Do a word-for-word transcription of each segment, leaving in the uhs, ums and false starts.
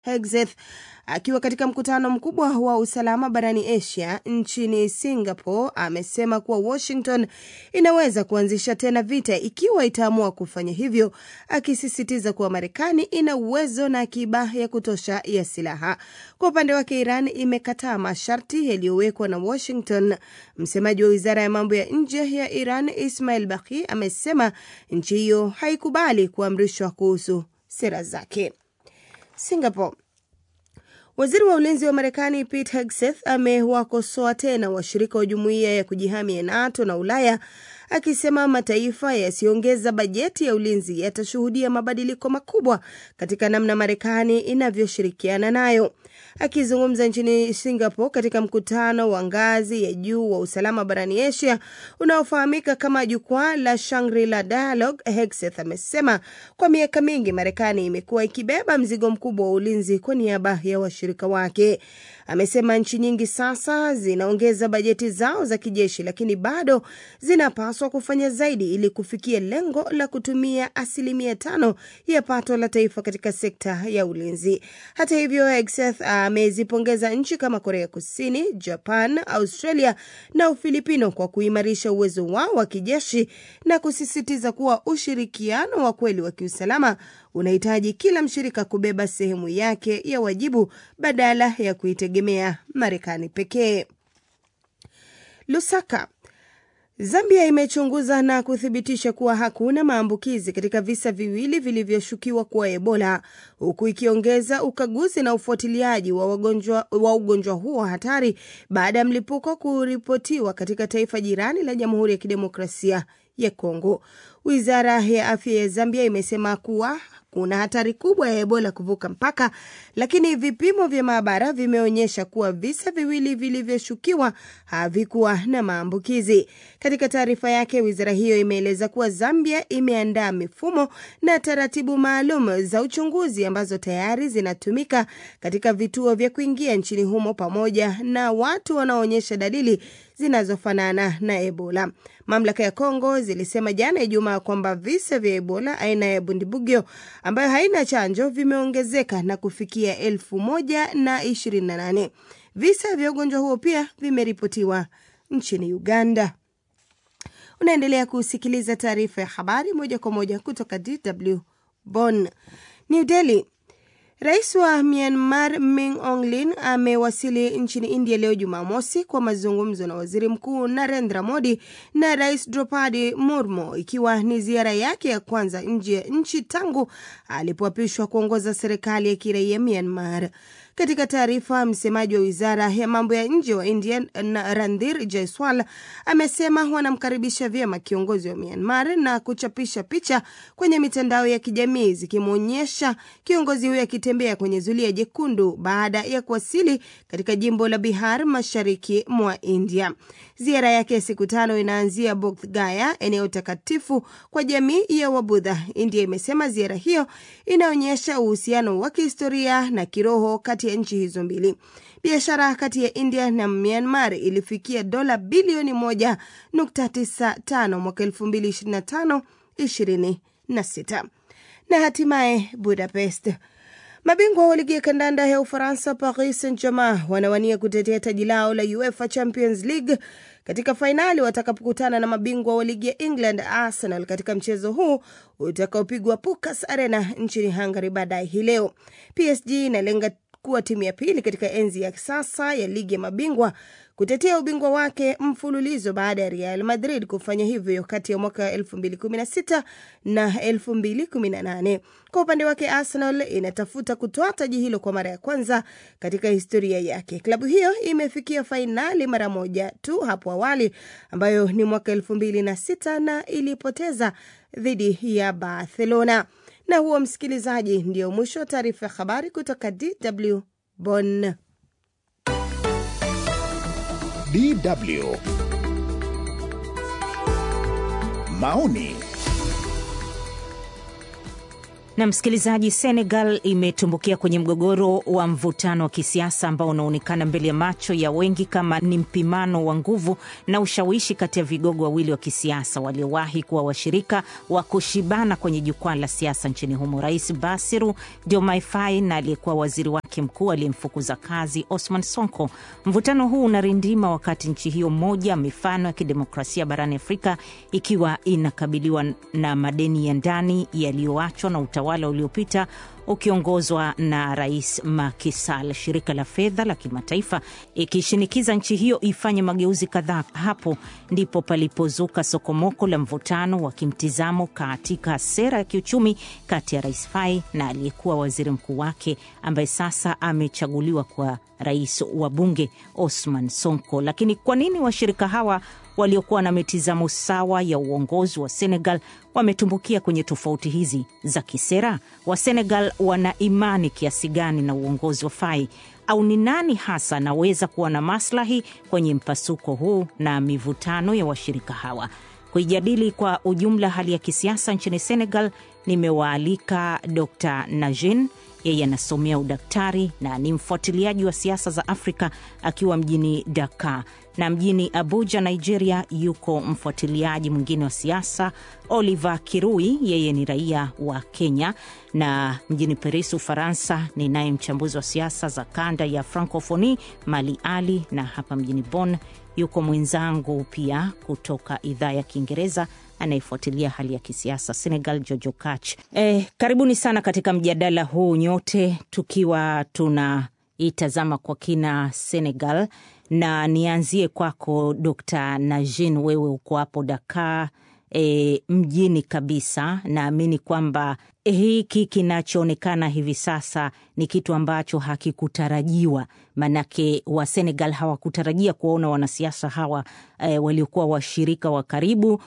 Hegseth akiwa katika mkutano mkubwa wa usalama barani Asia nchini Singapore amesema kuwa Washington inaweza kuanzisha tena vita ikiwa itaamua kufanya hivyo, akisisitiza kuwa Marekani ina uwezo na akiba ya kutosha ya silaha. Kwa upande wake, Iran imekataa masharti yaliyowekwa na Washington. Msemaji wa Wizara ya Mambo ya Nje ya Iran, Ismail Baqi, amesema nchi hiyo haikubali kuamrishwa kuhusu sera zake. Singapore. Waziri wa Ulinzi wa Marekani Pete Hegseth amewakosoa tena washirika wa Jumuiya ya Kujihami ya NATO na Ulaya, akisema mataifa yasiongeza bajeti ya ulinzi yatashuhudia mabadiliko makubwa katika namna Marekani inavyoshirikiana nayo. Akizungumza nchini Singapore katika mkutano wa ngazi ya juu wa usalama barani Asia unaofahamika kama jukwaa la Shangri-La Dialogue, Hegseth amesema kwa miaka mingi Marekani imekuwa ikibeba mzigo mkubwa wa ulinzi kwa niaba ya washirika wake. Amesema nchi nyingi sasa zinaongeza bajeti zao za kijeshi, lakini bado zinapaswa kufanya zaidi ili kufikia lengo la kutumia asilimia tano ya pato la taifa katika sekta ya ulinzi. Hata hivyo, Hegseth amezipongeza nchi kama Korea Kusini, Japan, Australia na Ufilipino kwa kuimarisha uwezo wao wa kijeshi na kusisitiza kuwa ushirikiano wa kweli wa kiusalama unahitaji kila mshirika kubeba sehemu yake ya wajibu badala ya kuitegemea Marekani pekee. Lusaka. Zambia imechunguza na kuthibitisha kuwa hakuna maambukizi katika visa viwili vilivyoshukiwa kuwa Ebola, huku ikiongeza ukaguzi na ufuatiliaji wa wagonjwa wa ugonjwa huo hatari baada ya mlipuko kuripotiwa katika taifa jirani la Jamhuri ya Kidemokrasia ya Kongo. Wizara ya Afya ya Zambia imesema kuwa kuna hatari kubwa ya Ebola kuvuka mpaka, lakini vipimo vya maabara vimeonyesha kuwa visa viwili vilivyoshukiwa havikuwa na maambukizi. Katika taarifa yake, wizara hiyo imeeleza kuwa Zambia imeandaa mifumo na taratibu maalum za uchunguzi ambazo tayari zinatumika katika vituo vya kuingia nchini humo pamoja na watu wanaoonyesha dalili zinazofanana na Ebola. Mamlaka ya Kongo zilisema jana Ijumaa kwamba visa vya Ebola aina ya Bundibugyo ambayo haina chanjo vimeongezeka na kufikia elfu moja na ishirini na nane. Visa vya ugonjwa huo pia vimeripotiwa nchini Uganda. Unaendelea kusikiliza taarifa ya habari moja kwa moja kutoka D W Bonn. New Delhi. Rais wa Myanmar Min Aung Hlaing amewasili nchini India leo Jumamosi kwa mazungumzo na Waziri Mkuu Narendra Modi na Rais Draupadi Murmu, ikiwa ni ziara yake ya kwanza nje ya nchi tangu alipoapishwa kuongoza serikali ya kiraia Myanmar. Katika taarifa, msemaji wa Wizara ya Mambo ya Nje wa India Randhir Jaiswal amesema wanamkaribisha vyema kiongozi wa Myanmar na kuchapisha picha kwenye mitandao ya kijamii zikimuonyesha kiongozi huyo akitembea kwenye zulia jekundu baada ya kuwasili katika jimbo la Bihar mashariki mwa India. Ziara yake ya siku tano inaanzia Bodh Gaya, eneo takatifu kwa jamii ya Wabudha. India imesema ziara hiyo inaonyesha uhusiano wa kihistoria na kiroho kati ya nchi hizo mbili. Biashara kati ya India na Myanmar ilifikia dola bilioni moja nukta tisa tano mwaka elfu mbili ishirini na tano ishirini na sita. Na hatimaye Budapest. Mabingwa wa ligi ya kandanda ya Ufaransa Paris Saint-Germain wanawania kutetea taji lao la UEFA Champions League katika fainali watakapokutana na mabingwa wa ligi ya England Arsenal katika mchezo huu utakaopigwa Pukas Arena nchini Hungary baadaye hii leo. P S G inalenga kuwa timu ya pili katika enzi ya sasa ya ligi ya mabingwa kutetea ubingwa wake mfululizo baada ya Real Madrid kufanya hivyo kati ya mwaka elfu mbili kumi na sita na elfu mbili kumi na nane. Kwa upande wake, Arsenal inatafuta kutoa taji hilo kwa mara ya kwanza katika historia yake. Klabu hiyo imefikia fainali mara moja tu hapo awali, ambayo ni mwaka elfu mbili na sita na ilipoteza dhidi ya Barcelona. Na huo, msikilizaji, ndio mwisho wa taarifa ya habari kutoka D W Bonn. D W Maoni. Na msikilizaji, Senegal imetumbukia kwenye mgogoro wa mvutano wa kisiasa ambao unaonekana mbele ya macho ya wengi kama ni mpimano wa nguvu na ushawishi kati ya vigogo wawili wa kisiasa waliowahi kuwa washirika wa kushibana kwenye jukwaa la siasa nchini humo. Rais Bassirou Diomaye Faye na aliyekuwa waziri wake mkuu aliyemfukuza kazi Ousmane Sonko. Mvutano huu unarindima wakati nchi hiyo moja mifano ya kidemokrasia barani Afrika ikiwa inakabiliwa na madeni ya ndani yaliyoachwa na utawala uliopita ukiongozwa na Rais Macky Sall. Shirika la fedha la kimataifa ikishinikiza nchi hiyo ifanye mageuzi kadhaa. Hapo ndipo palipozuka sokomoko la mvutano wa kimtizamo katika sera ya kiuchumi kati ya Rais Faye na aliyekuwa waziri mkuu wake ambaye sasa amechaguliwa kwa rais wa bunge Ousmane Sonko. Lakini kwa nini washirika hawa waliokuwa na mitizamo sawa ya uongozi wa Senegal wametumbukia kwenye tofauti hizi za kisera? Wa Senegal wana imani kiasi gani na uongozi wa Faye? Au ni nani hasa anaweza kuwa na maslahi kwenye mpasuko huu na mivutano ya washirika hawa? Kuijadili kwa ujumla hali ya kisiasa nchini Senegal, nimewaalika Doctor Najin. Yeye anasomea udaktari na ni mfuatiliaji wa siasa za Afrika akiwa mjini Dakar. Na mjini Abuja, Nigeria, yuko mfuatiliaji mwingine wa siasa Oliver Kirui, yeye ni raia wa Kenya. Na mjini Paris, Ufaransa, ni naye mchambuzi wa siasa za kanda ya Francophonie Mali Ali. Na hapa mjini Bonn yuko mwenzangu pia kutoka idhaa ya Kiingereza anayefuatilia hali ya kisiasa Senegal, Jojo Kach. Eh, karibuni sana katika mjadala huu nyote, tukiwa tunaitazama kwa kina Senegal. Na nianzie kwako Doctor Najin, wewe uko hapo Dakar, e, mjini kabisa. Naamini kwamba hiki kinachoonekana hivi sasa ni kitu ambacho hakikutarajiwa, manake wa Senegal hawakutarajia kuona wanasiasa hawa e, waliokuwa washirika wa karibu,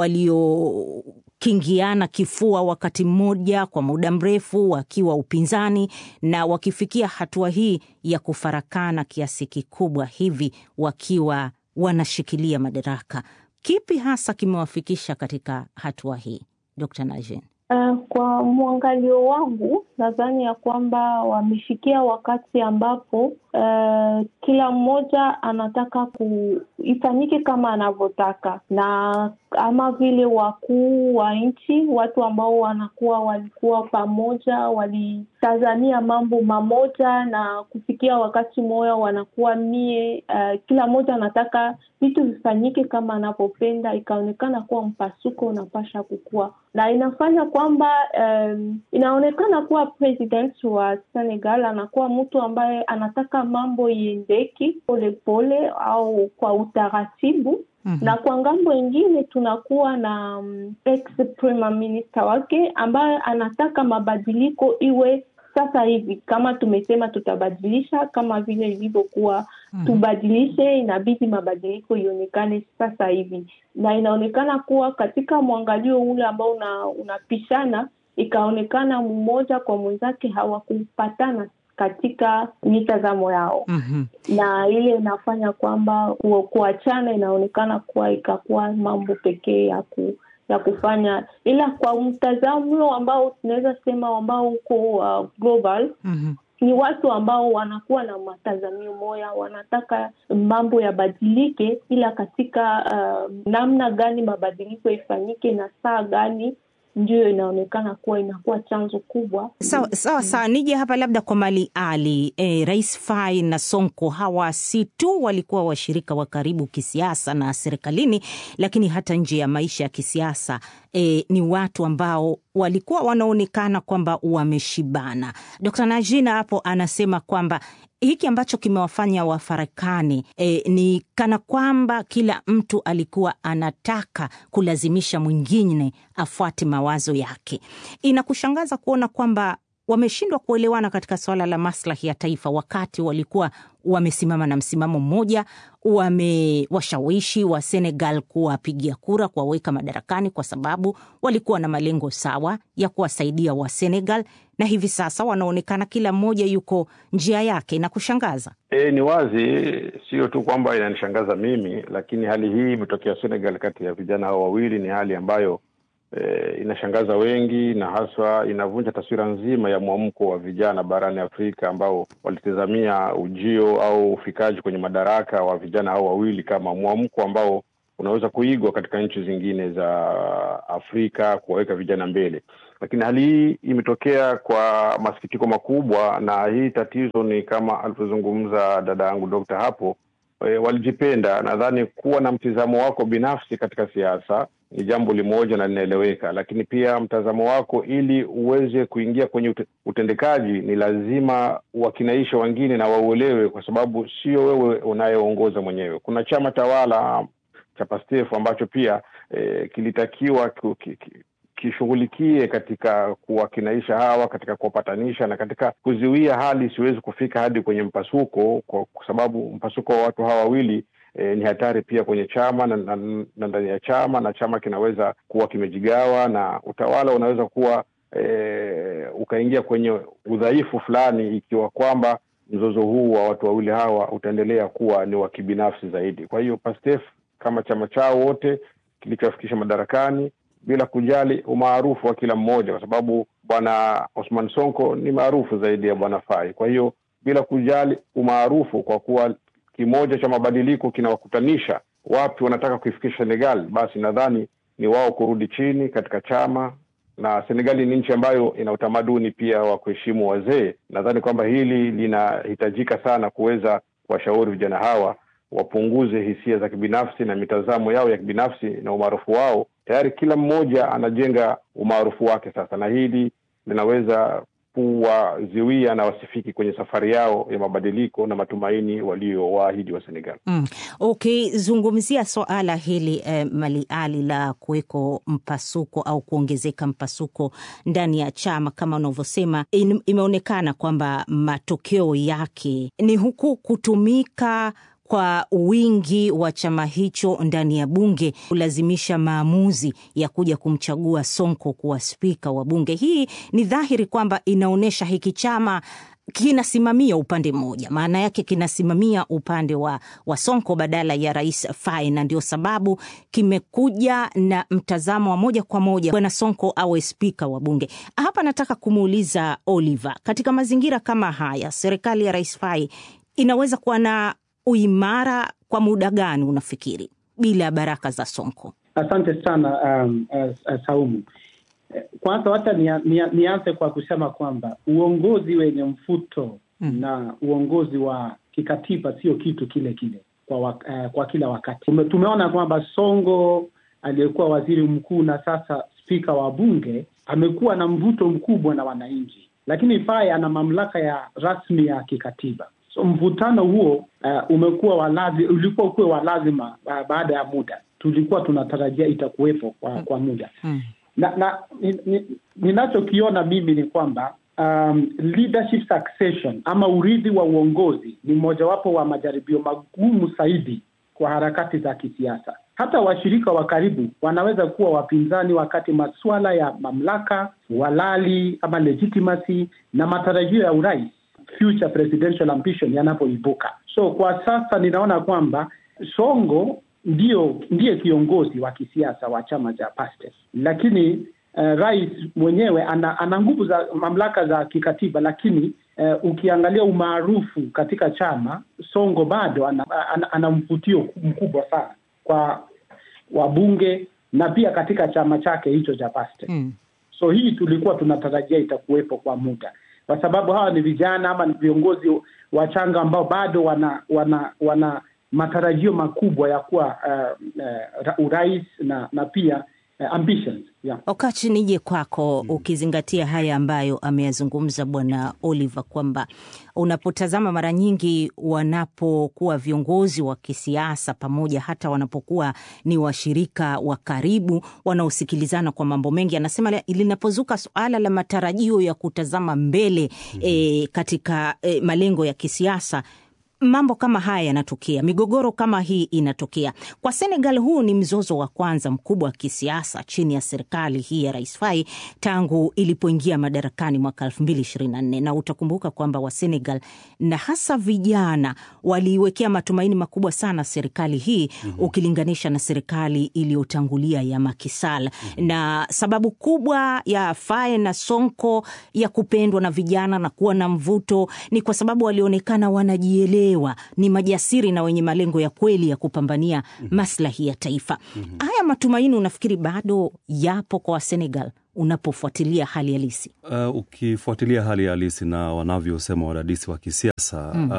waliokingiana kifua wakati mmoja kwa muda mrefu wakiwa upinzani, na wakifikia hatua hii ya kufarakana kiasi kikubwa hivi wakiwa wanashikilia madaraka. Kipi hasa kimewafikisha katika hatua hii, Doctor Najin? Uh, kwa mwangalio wangu nadhani ya kwamba wamefikia wakati ambapo uh, kila mmoja anataka kuifanyike kama anavyotaka, na ama vile wakuu wa nchi, watu ambao wanakuwa walikuwa pamoja, walitazamia mambo mamoja, na kufikia wakati moja wanakuwa mie uh, kila mmoja anataka vitu vifanyike kama anapopenda. Ikaonekana kuwa mpasuko unapasha kukua, na inafanya kwamba um, inaonekana kuwa president wa Senegal anakuwa mtu ambaye anataka mambo iendeke pole pole au kwa utaratibu. Mm-hmm. Na kwa ngambo ingine tunakuwa na um, ex-prime minister wake ambaye anataka mabadiliko iwe sasa hivi. Kama tumesema tutabadilisha, kama vile ilivyokuwa mm-hmm. tubadilishe, inabidi mabadiliko ionekane sasa hivi. Na inaonekana kuwa katika mwangalio ule ambao una, unapishana, ikaonekana mmoja kwa mwenzake hawakupatana katika mitazamo yao. Mm-hmm. Na ile inafanya kwamba kuachana inaonekana kuwa ikakuwa mambo pekee ya ku ya kufanya, ila kwa mtazamo ambao tunaweza sema ambao uko uh, global. Mm-hmm. Ni watu ambao wanakuwa na matazamio moja, wanataka mambo yabadilike, ila katika uh, namna gani mabadiliko ifanyike na saa gani ndio inaonekana kuwa inakuwa chanzo kubwa. Sawa sawa sawa, nije hapa labda kwa Mali Ali. E, Rais Faye na Sonko hawa si tu walikuwa washirika wa karibu kisiasa na serikalini, lakini hata nje ya maisha ya kisiasa e, ni watu ambao walikuwa wanaonekana kwamba wameshibana. Doctor Najina hapo anasema kwamba hiki ambacho kimewafanya wafarakane e, ni kana kwamba kila mtu alikuwa anataka kulazimisha mwingine afuate mawazo yake. Inakushangaza kuona kwamba wameshindwa kuelewana katika swala la maslahi ya taifa, wakati walikuwa wamesimama na msimamo mmoja, wamewashawishi wa Senegal kuwapigia kura kuwaweka madarakani kwa sababu walikuwa na malengo sawa ya kuwasaidia wa Senegal, na hivi sasa wanaonekana kila mmoja yuko njia yake. Na kushangaza E, ni wazi, sio tu kwamba inanishangaza mimi, lakini hali hii imetokea Senegal kati ya vijana hao wawili. Ni hali ambayo e, inashangaza wengi na haswa inavunja taswira nzima ya mwamko wa vijana barani Afrika ambao walitazamia ujio au ufikaji kwenye madaraka wa vijana hao wawili kama mwamko ambao unaweza kuigwa katika nchi zingine za Afrika kuwaweka vijana mbele. Lakini hali hii imetokea kwa masikitiko makubwa, na hii tatizo ni kama alivyozungumza dada yangu Dokta hapo, e, walijipenda. Nadhani kuwa na mtazamo wako binafsi katika siasa ni jambo limoja na linaeleweka, lakini pia mtazamo wako ili uweze kuingia kwenye utendekaji ni lazima wakinaisha wengine na wauelewe, kwa sababu sio wewe unayeongoza mwenyewe. Kuna chama tawala cha Pastef ambacho pia e, kilitakiwa kishughulikie katika kuwakinaisha hawa, katika kuwapatanisha na katika kuziwia hali siwezi kufika hadi kwenye mpasuko, kwa sababu mpasuko wa watu hawa wawili e, ni hatari pia kwenye chama na, na, na ndani ya chama, na chama kinaweza kuwa kimejigawa na utawala unaweza kuwa e, ukaingia kwenye udhaifu fulani ikiwa kwamba mzozo huu wa watu wawili hawa utaendelea kuwa ni wa kibinafsi zaidi. Kwa hiyo Pastef kama chama chao wote kilichofikisha madarakani bila kujali umaarufu wa kila mmoja, kwa sababu bwana Osman Sonko ni maarufu zaidi ya bwana Fai. Kwa hiyo bila kujali umaarufu, kwa kuwa kimoja cha mabadiliko kinawakutanisha wapi wanataka kuifikisha Senegal, basi nadhani ni wao kurudi chini katika chama, na Senegal ni nchi ambayo ina utamaduni pia wa kuheshimu wazee. Nadhani kwamba hili linahitajika sana kuweza kuwashauri vijana hawa wapunguze hisia za kibinafsi na mitazamo yao ya kibinafsi na umaarufu wao. Tayari kila mmoja anajenga umaarufu wake sasa, na hili linaweza kuwaziwia na wasifiki kwenye safari yao ya mabadiliko na matumaini waliowaahidi wa Senegal. Mm. Okay, zungumzia swala hili eh, Mali Ali la kuweko mpasuko au kuongezeka mpasuko ndani ya chama kama unavyosema, imeonekana kwamba matokeo yake ni huku kutumika kwa wingi wa chama hicho ndani ya bunge kulazimisha maamuzi ya kuja kumchagua Sonko kuwa spika wa bunge. Hii ni dhahiri kwamba inaonesha hiki chama kinasimamia upande mmoja, maana yake kinasimamia upande wa, wa Sonko badala ya Rais Faye, na ndio sababu kimekuja na mtazamo wa moja kwa moja bwana Sonko awe spika wa bunge. Hapa nataka kumuuliza Oliver, katika mazingira kama haya serikali ya Rais Faye inaweza kuwa na uimara kwa muda gani unafikiri bila baraka za Sonko? Asante sana um, uh, uh, Saumu. Kwanza hata nianze ni, kwa kusema kwamba uongozi wenye mfuto mm. na uongozi wa kikatiba sio kitu kile kile kwa, wak, uh, kwa kila wakati. Tumeona kwamba Sonko aliyekuwa waziri mkuu na sasa spika wa bunge amekuwa na mvuto mkubwa na wananchi, lakini Faye ana mamlaka ya rasmi ya kikatiba. So mvutano huo uh, umekuwa walazi, ulikuwa ukuwe wa lazima uh, baada ya muda. Tulikuwa tunatarajia itakuwepo kwa, kwa muda. Hmm. Na, na ninachokiona mimi ni kwamba um, leadership succession ama urithi wa uongozi ni mojawapo wa majaribio magumu zaidi kwa harakati za kisiasa. Hata washirika wa karibu wanaweza kuwa wapinzani wakati masuala ya mamlaka, walali ama legitimacy na matarajio ya urais, future presidential ambition yanapoibuka. So kwa sasa ninaona kwamba Sonko ndio ndiye kiongozi wa kisiasa wa chama cha Pastef, lakini uh, rais mwenyewe ana, ana nguvu za mamlaka za kikatiba, lakini uh, ukiangalia umaarufu katika chama, Sonko bado ana, ana, ana mvutio mkubwa sana kwa wabunge na pia katika chama chake hicho cha Pastef. Mm. So hii tulikuwa tunatarajia itakuwepo kwa muda, kwa sababu hawa ni vijana ama ni viongozi wachanga ambao bado wana wana wana matarajio makubwa ya kuwa uh, uh, urais na na pia uh, ambitions. Yeah. Okachi, nije kwako. Mm. Ukizingatia haya ambayo ameyazungumza bwana Oliver kwamba unapotazama mara nyingi wanapokuwa viongozi wa kisiasa pamoja, hata wanapokuwa ni washirika wa karibu wanaosikilizana kwa mambo mengi, anasema linapozuka suala la matarajio ya kutazama mbele mm. e, katika e, malengo ya kisiasa, mambo kama haya yanatokea, migogoro kama hii inatokea. Kwa Senegal, huu ni mzozo wa kwanza mkubwa wa kisiasa chini ya serikali hii ya Rais Faye tangu ilipoingia madarakani mwaka elfu mbili ishirini na nne, na utakumbuka kwamba wa Senegal na hasa vijana waliiwekea matumaini makubwa sana serikali hii mm-hmm. ukilinganisha na serikali iliyotangulia ya Macky Sall mm-hmm. na sababu kubwa ya Faye na Sonko ya kupendwa na vijana na kuwa na mvuto ni kwa sababu walionekana wanajielewa, ni majasiri na wenye malengo ya kweli ya kupambania mm-hmm. maslahi ya taifa. Mm-hmm. Haya matumaini unafikiri bado yapo kwa Senegal unapofuatilia hali halisi? Uh, ukifuatilia hali halisi na wanavyosema wadadisi wa kisiasa mm.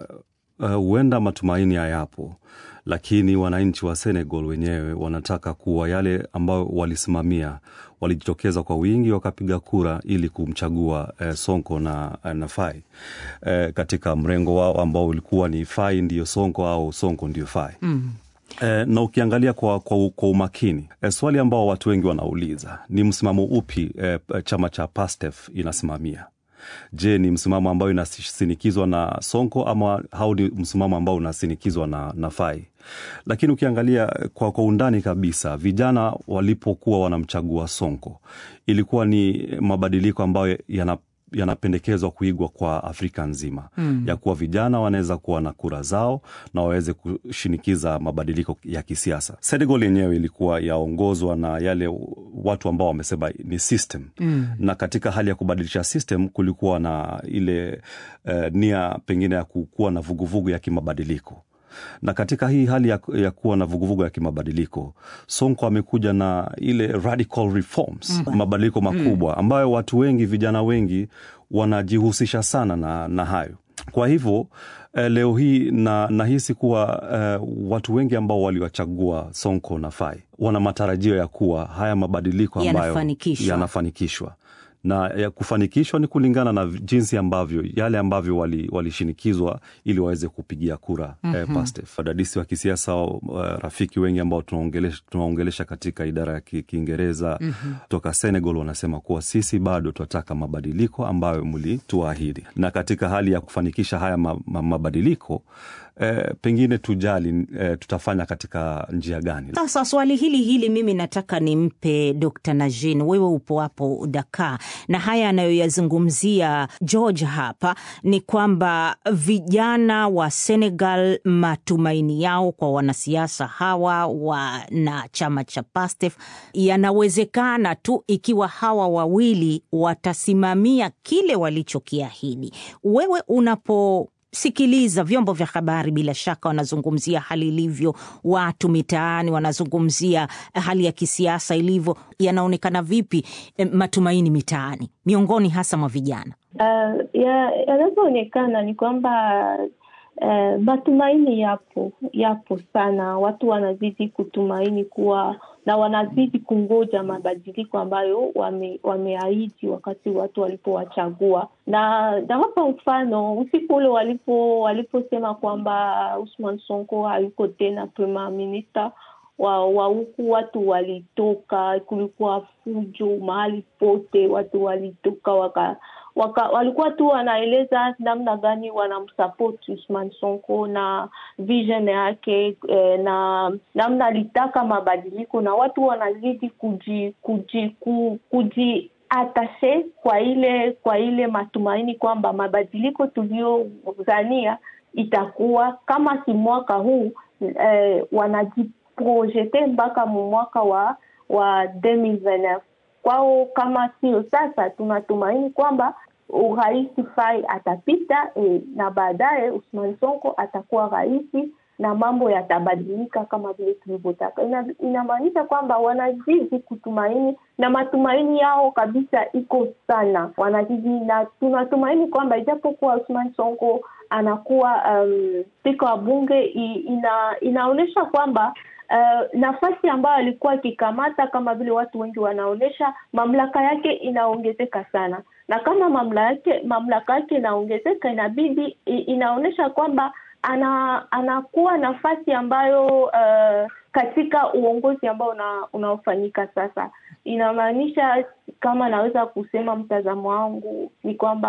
uh, huenda uh, matumaini hayapo, lakini wananchi wa Senegal wenyewe wanataka kuwa yale ambao walisimamia, walijitokeza kwa wingi wakapiga kura ili kumchagua eh, Sonko na, na Faye eh, katika mrengo wao ambao ulikuwa ni Faye ndiyo Sonko au Sonko ndiyo Faye. Mm. Eh, na ukiangalia kwa, kwa, kwa umakini eh, swali ambao watu wengi wanauliza ni msimamo upi eh, chama cha Pastef inasimamia. Je, ni msimamo ambao inasinikizwa na Sonko ama hau ni msimamo ambao unasinikizwa na, na Faye? Lakini ukiangalia kwa, kwa undani kabisa, vijana walipokuwa wanamchagua Sonko ilikuwa ni mabadiliko ambayo yana yanapendekezwa kuigwa kwa Afrika nzima. Mm. Ya kuwa vijana wanaweza kuwa na kura zao na waweze kushinikiza mabadiliko ya kisiasa. Senegal yenyewe ilikuwa yaongozwa na yale watu ambao wamesema ni system. Mm. Na katika hali ya kubadilisha system kulikuwa na ile uh, nia pengine ya kuwa na vuguvugu ya kimabadiliko. Na katika hii hali ya, ya kuwa na vuguvugu ya kimabadiliko, Sonko amekuja na ile radical reforms, Mba. mabadiliko makubwa ambayo watu wengi, vijana wengi wanajihusisha sana na, na hayo. Kwa hivyo eh, leo hii na nahisi kuwa eh, watu wengi ambao waliwachagua Sonko na Faye wana matarajio ya kuwa haya mabadiliko ambayo yanafanikishwa, yanafanikishwa. Na ya kufanikishwa ni kulingana na jinsi ambavyo yale ambavyo walishinikizwa wali ili waweze kupigia kura mm-hmm. eh, Pastef. Wadadisi wa kisiasa uh, rafiki wengi ambao tunaongelesha, tunaongelesha katika idara ya Kiingereza mm-hmm. toka Senegal wanasema kuwa sisi bado tunataka mabadiliko ambayo mlituahidi. Na katika hali ya kufanikisha haya ma, ma, mabadiliko Eh, pengine tujali eh, tutafanya katika njia gani. Sasa swali hili hili mimi nataka nimpe Doctor Najin. Wewe upo hapo Dakar na haya anayoyazungumzia George hapa ni kwamba vijana wa Senegal matumaini yao kwa wanasiasa hawa wa na chama cha Pastef yanawezekana tu ikiwa hawa wawili watasimamia kile walichokiahidi. Wewe unapo sikiliza vyombo vya habari, bila shaka wanazungumzia hali ilivyo, watu mitaani wanazungumzia hali ya kisiasa ilivyo, yanaonekana vipi eh, matumaini mitaani miongoni hasa mwa vijana? Uh, ya yanavyoonekana ni kwamba uh, matumaini yapo yapo sana. Watu wanazidi kutumaini kuwa na wanazidi kungoja mabadiliko ambayo wame, wameahidi wakati watu walipowachagua. Na nawapa mfano, usiku ule walipo waliposema kwamba Ousmane Sonko hayuko tena Prime Minister wa, wa huku, watu walitoka, kulikuwa fujo mahali pote, watu walitoka waka Waka, walikuwa tu wanaeleza namna gani wanamsupport Ousmane Sonko na vision yake eh, na namna alitaka mabadiliko, na watu wanazidi kuji kuji ku, kuji atashe kwa ile kwa ile matumaini kwamba mabadiliko tuliyodhania itakuwa kama si mwaka huu, eh, wanajiprojete mpaka mwaka wa wa elfu mbili ishirini. Kwao kama sio sasa, tunatumaini kwamba rais Faye atapita e, na baadaye Ousmane Sonko atakuwa rais na mambo yatabadilika kama vile tulivyotaka. Ina, inamaanisha kwamba wanazidi kutumaini na matumaini yao kabisa iko sana. Wanazidi na tunatumaini kwamba ijapokuwa Ousmane Sonko anakuwa um, spika wa bunge, ina, inaonyesha kwamba Uh, nafasi ambayo alikuwa akikamata, kama vile watu wengi wanaonesha, mamlaka yake inaongezeka sana. Na kama mamlaka yake mamlaka yake inaongezeka, inabidi inaonesha kwamba ana anakuwa nafasi ambayo uh, katika uongozi ambao una, unaofanyika sasa. Inamaanisha, kama naweza kusema mtazamo wangu, ni kwamba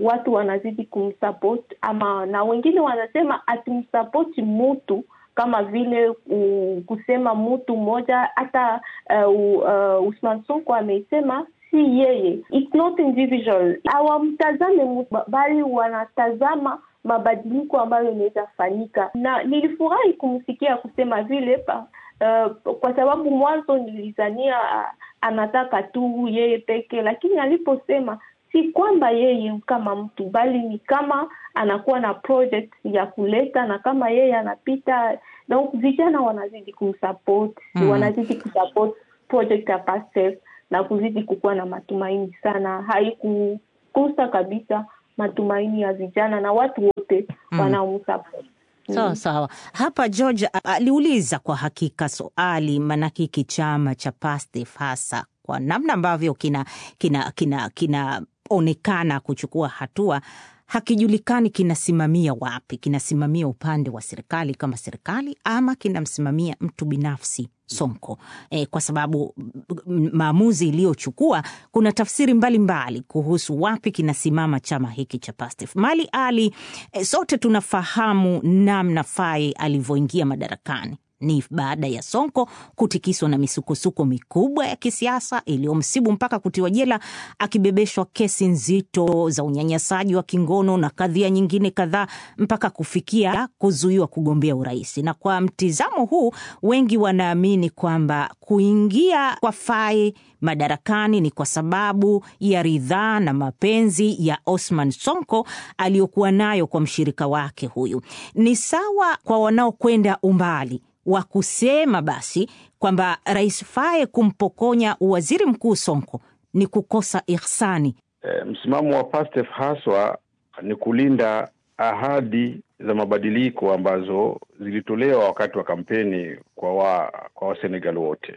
watu wanazidi kumsupport, ama na wengine wanasema atumsupport mtu kama vile uh, kusema mtu mmoja. Hata uh, uh, Ousmane Sonko amesema si yeye, it's not individual. Hawamtazame bali wanatazama mabadiliko ambayo yanaweza fanyika. Na nilifurahi kumsikia kusema vile pa, uh, kwa sababu mwanzo nilizania uh, anataka tu yeye peke, lakini aliposema si kwamba yeye kama mtu bali ni kama anakuwa na project ya kuleta, na kama yeye anapita, na vijana wanazidi kumsupport, mm. wanazidi kusupport project ya PASTEF na kuzidi kukuwa na matumaini sana. Haikukosa kabisa matumaini ya vijana na watu wote mm. wanaomsupport. Sawa mm. sawa. Hapa George aliuliza kwa hakika swali, manaki hiki chama cha PASTEF hasa kwa namna ambavyo kina kina kina kinaonekana kuchukua hatua, hakijulikani kinasimamia wapi, kinasimamia upande wa serikali kama serikali ama kinamsimamia mtu binafsi Sonko. E, kwa sababu maamuzi iliyochukua kuna tafsiri mbalimbali mbali kuhusu wapi kinasimama chama hiki cha PASTEF. Mali Ali, e, sote tunafahamu namna Faye alivyoingia madarakani. Ni baada ya Sonko kutikiswa na misukosuko mikubwa ya kisiasa iliyomsibu mpaka kutiwa jela, akibebeshwa kesi nzito za unyanyasaji wa kingono na kadhia nyingine kadhaa, mpaka kufikia kuzuiwa kugombea urais. Na kwa mtizamo huu, wengi wanaamini kwamba kuingia kwa Faye madarakani ni kwa sababu ya ridhaa na mapenzi ya Ousmane Sonko aliyokuwa nayo kwa mshirika wake huyu. Ni sawa kwa wanaokwenda umbali wa kusema basi kwamba Rais Faye kumpokonya waziri mkuu Sonko ni kukosa ihsani. E, msimamo wa PASTEF haswa ni kulinda ahadi za mabadiliko ambazo zilitolewa wakati wa kampeni kwa wa, kwa wa Senegal wote.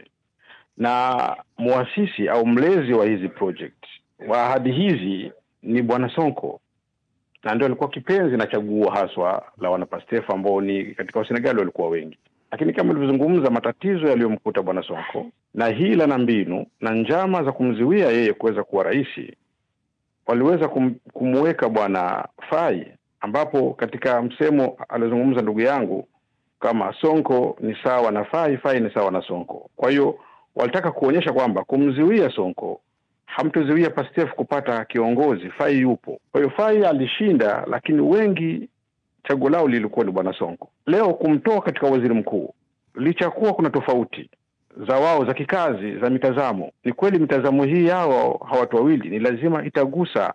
Na muasisi au mlezi wa hizi project wa ahadi hizi ni Bwana Sonko. Na ndio alikuwa kipenzi na chaguo haswa la wana PASTEF ambao ni katika wa Senegal walikuwa wengi. Lakini kama nilivyozungumza, matatizo yaliyomkuta Bwana Sonko na hila na mbinu na njama za kumziwia yeye kuweza kuwa rais waliweza kum, kumweka Bwana Faye, ambapo katika msemo alizungumza ndugu yangu kama Sonko ni sawa na Faye, Faye ni sawa na Sonko. Kwa hiyo walitaka kuonyesha kwamba kumziwia Sonko hamtoziwia PASTEF kupata kiongozi, Faye yupo. Kwa hiyo Faye alishinda, lakini wengi chaguo lao lilikuwa ni Bwana Sonko. Leo kumtoa katika waziri mkuu, licha kuwa kuna tofauti za wao za kikazi, za mitazamo, ni kweli mitazamo hii yao hawatu wawili ni lazima itagusa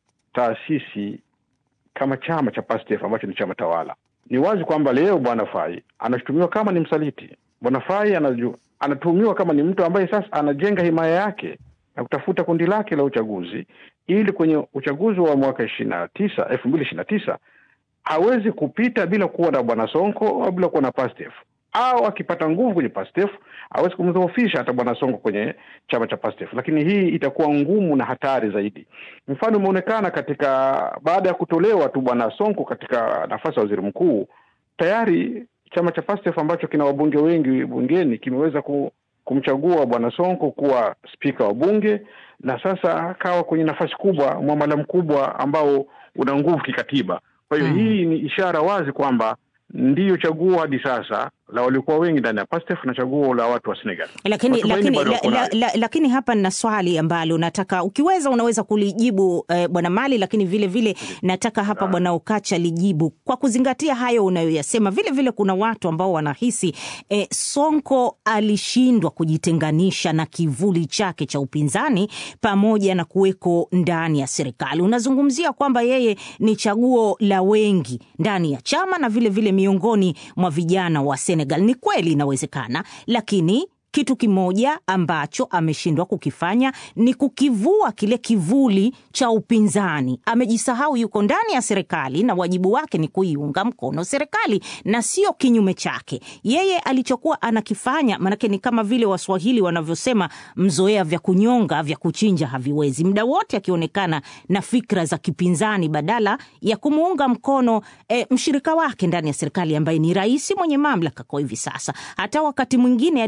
taasisi kama chama cha PASTEF ambacho ni chama tawala. Ni wazi kwamba leo Bwana Faye anashutumiwa kama ni msaliti. Bwana Faye anatuhumiwa kama ni mtu ambaye sasa anajenga himaya yake na kutafuta kundi lake la uchaguzi ili kwenye uchaguzi wa mwaka ishirini na tisa elfu mbili ishirini na tisa hawezi kupita bila kuwa na Bwana Sonko au bila kuwa na PASTEF. Au akipata nguvu kwenye PASTEF hawezi kumdhoofisha hata Bwana Sonko kwenye chama cha PASTEF. Lakini hii itakuwa ngumu na hatari zaidi. Mfano umeonekana katika baada ya kutolewa tu Bwana Sonko katika nafasi ya waziri mkuu, tayari chama cha PASTEF ambacho kina wabunge wengi bungeni kimeweza kumchagua Bwana Sonko kuwa spika wa bunge, na sasa akawa kwenye nafasi kubwa, mwamala mkubwa ambao una nguvu kikatiba. Kwa hiyo hmm. hii ni ishara wazi kwamba ndiyo chaguo hadi sasa la walikuwa wengi ndani ya PASTEF na chaguo la watu wa Senegal. Lakini lakini la, la, la, lakini hapa nina swali ambalo nataka ukiweza unaweza kulijibu eh, Bwana Mali, lakini vile vile nataka hapa Bwana Okacha lijibu kwa kuzingatia hayo unayoyasema. Vile vile kuna watu ambao wanahisi eh, Sonko alishindwa kujitenganisha na kivuli chake cha upinzani pamoja na kuweko ndani ya serikali. Unazungumzia kwamba yeye ni chaguo la wengi ndani ya chama na vile vile miongoni mwa vijana wa Senegal. Ni kweli inawezekana, lakini kitu kimoja ambacho ameshindwa kukifanya ni kukivua kile kivuli cha upinzani. Amejisahau yuko ndani ya serikali na wajibu wake ni kuiunga mkono serikali na sio kinyume chake. Yeye alichokuwa anakifanya, manake ni kama vile Waswahili wanavyosema, mzoea vya kunyonga vya kuchinja haviwezi. Muda wote akionekana na fikra za kipinzani badala ya kumuunga mkono e, mshirika wake ndani ya serikali ambaye ni rais mwenye mamlaka kwa hivi sasa. Hata wakati mwingine alikuwa ana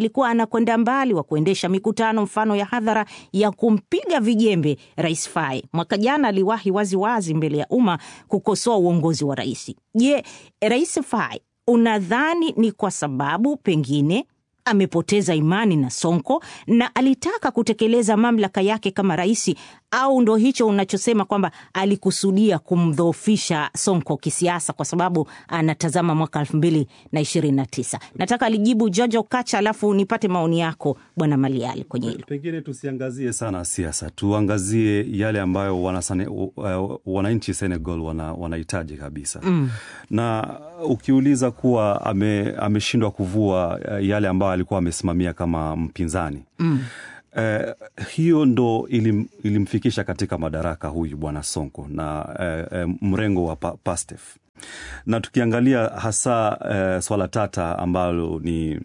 kwenda mbali wa kuendesha mikutano mfano ya hadhara ya kumpiga vijembe Rais Faye. Mwaka jana aliwahi wazi wazi mbele ya umma kukosoa uongozi wa rais. Je, Rais Faye unadhani ni kwa sababu pengine amepoteza imani na Sonko na alitaka kutekeleza mamlaka yake kama rais, au ndo hicho unachosema kwamba alikusudia kumdhoofisha Sonko kisiasa kwa sababu anatazama mwaka elfu mbili na ishirini na tisa? Nataka alijibu Jojo Kacha alafu nipate maoni yako Bwana Maliali kwenye hilo. Pengine tusiangazie sana siasa, tuangazie yale ambayo wanasane, uh, wananchi Senegal wana, wanahitaji kabisa. Mm. Na ukiuliza kuwa ame, ameshindwa kuvua uh, yale ambayo alikuwa amesimamia kama mpinzani. Mm. Uh, hiyo ndo ilim, ilimfikisha katika madaraka huyu Bwana Sonko na uh, uh, mrengo wa pa, Pastef. Na tukiangalia hasa uh, swala tata ambalo ni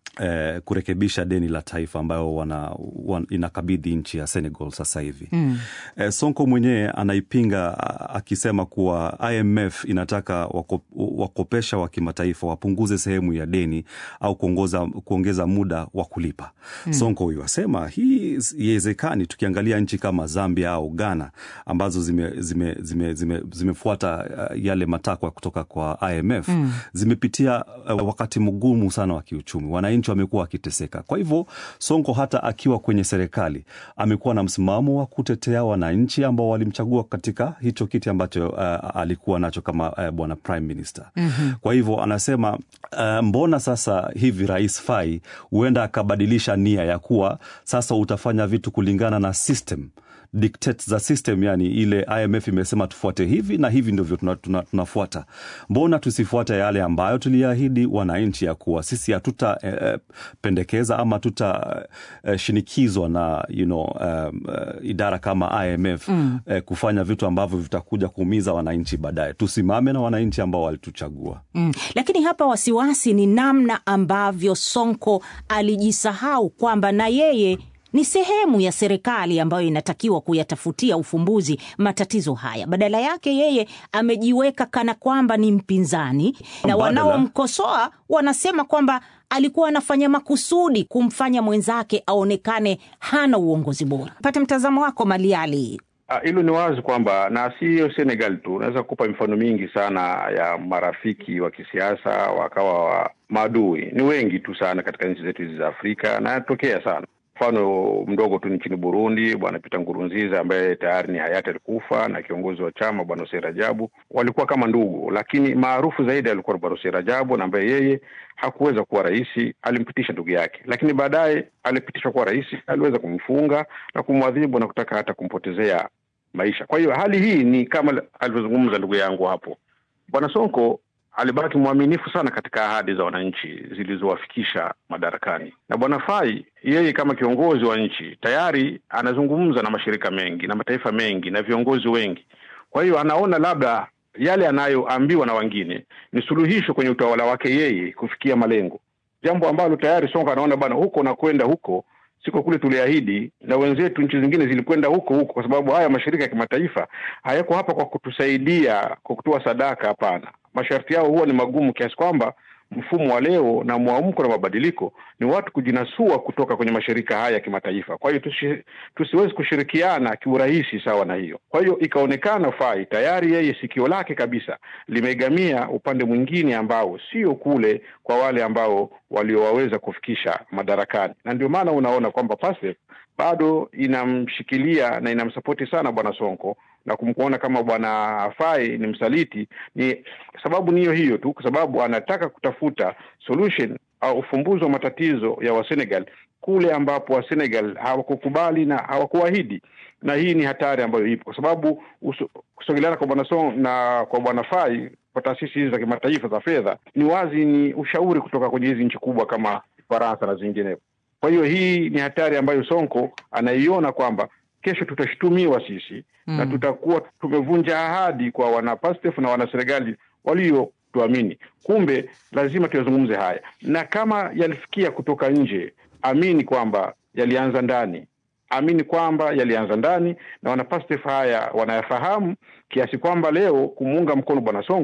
Eh, kurekebisha deni la taifa ambayo wana, wana inakabidhi nchi ya Senegal sasa hivi. Mm. Eh, Sonko mwenyewe anaipinga akisema kuwa I M F inataka wako, wakopesha wa kimataifa wapunguze sehemu ya deni au kuongoza, kuongeza muda wa kulipa. Mm. Sonko huyu asema hii iwezekani. Tukiangalia nchi kama Zambia au Ghana ambazo zime, zime, zime, zime, zimefuata uh, yale matakwa kutoka kwa I M F. Mm. Zimepitia uh, wakati mgumu sana wa kiuchumi. Wananchi wamekuwa wakiteseka. Kwa hivyo Sonko hata akiwa kwenye serikali amekuwa na msimamo wa kutetea wananchi ambao walimchagua katika hicho kiti ambacho uh, alikuwa nacho kama uh, bwana prime minister. Mm-hmm. Kwa hivyo anasema uh, mbona sasa hivi Rais Faye huenda akabadilisha nia ya kuwa sasa utafanya vitu kulingana na system, dictates za system, yani ile I M F imesema tufuate hivi na hivi ndivyo tunafuata. Tuna, tuna mbona tusifuate yale ambayo tuliahidi wananchi ya kuwa sisi hatuta eh, pendekeza ama tuta eh, shinikizwa na you know um, uh, idara kama I M F mm. eh, kufanya vitu ambavyo vitakuja kuumiza wananchi baadaye. Tusimame na wananchi ambao walituchagua. Mm. Lakini hapa wasiwasi ni namna ambavyo Sonko alijisahau kwamba na yeye ni sehemu ya serikali ambayo inatakiwa kuyatafutia ufumbuzi matatizo haya. Badala yake yeye amejiweka kana kwamba ni mpinzani, na wanaomkosoa wanasema kwamba alikuwa anafanya makusudi kumfanya mwenzake aonekane hana uongozi bora. Pata mtazamo wako Maliali. Hilo ni wazi kwamba, na sio Senegal tu, naweza kukupa mifano mingi sana ya marafiki wa kisiasa wakawa wa maadui. Ni wengi tu sana katika nchi zetu hizi za Afrika na yanatokea sana. Mfano mdogo tu nchini Burundi, bwana Pierre Nkurunziza ambaye tayari ni hayati alikufa, na kiongozi wa chama bwana Hissène Rajabu, walikuwa kama ndugu, lakini maarufu zaidi alikuwa bwana Hissène Rajabu, na ambaye yeye hakuweza kuwa rais, alimpitisha ndugu yake. Lakini baadaye alipitishwa kuwa rais, aliweza kumfunga na kumwadhibu na kutaka hata kumpotezea maisha. Kwa hiyo hali hii ni kama alivyozungumza ndugu yangu hapo. Bwana Sonko alibaki mwaminifu sana katika ahadi za wananchi zilizowafikisha madarakani. Na bwana Faye yeye kama kiongozi wa nchi tayari anazungumza na mashirika mengi na mataifa mengi na viongozi wengi. Kwa hiyo anaona labda yale anayoambiwa na wengine ni suluhisho kwenye utawala wake yeye kufikia malengo. Jambo ambalo tayari Sonko anaona bana, huko na kwenda huko siko kule tuliahidi, na wenzetu nchi zingine zilikwenda huko huko, kwa sababu haya mashirika ya kimataifa hayako hapa kwa kutusaidia kwa kutoa sadaka. Hapana, masharti yao huwa ni magumu kiasi kwamba mfumo wa leo na mwamko na mabadiliko ni watu kujinasua kutoka kwenye mashirika haya ya kimataifa. Kwa hiyo tusi, tusiwezi kushirikiana kiurahisi sawa na hiyo. Kwa hiyo ikaonekana Faye tayari yeye sikio lake kabisa limegamia upande mwingine ambao sio kule kwa wale ambao waliowaweza kufikisha madarakani. Na ndio maana unaona kwamba Pastef bado inamshikilia na inamsapoti sana bwana Sonko, na kumkuona kama bwana Faye ni msaliti. Ni sababu niyo hiyo tu, kwa sababu anataka kutafuta solution au ufumbuzi wa matatizo ya wa Senegal kule ambapo wa Senegal hawakukubali na hawakuahidi. Na hii ni hatari ambayo ipo, kwa sababu kusogeleana kwa bwana Sonko na kwa bwana Faye kwa taasisi hizi za kimataifa za fedha ni wazi ni ushauri kutoka kwenye hizi nchi kubwa kama Faransa na zingine. Kwa hiyo hii ni hatari ambayo Sonko anaiona kwamba kesho tutashtumiwa sisi mm. na tutakuwa tumevunja ahadi kwa wana Pastef na wana Senegal walio tuamini. Kumbe lazima tuyazungumze haya, na kama yalifikia kutoka nje, amini kwamba yalianza ndani. Amini kwamba yalianza ndani, na wana Pastef haya wanayafahamu, kiasi kwamba leo kumuunga mkono bwana Sonko